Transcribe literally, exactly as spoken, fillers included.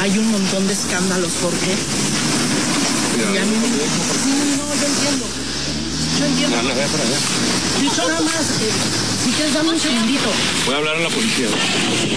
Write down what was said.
hay un montón de escándalos, ¿por qué? Mira, Y a mí, no, sí, no, yo entiendo. Yo entiendo. no, no, voy a por allá. Dicho nada más, eh, si quieres dame un segundito. Voy a hablar a la policía.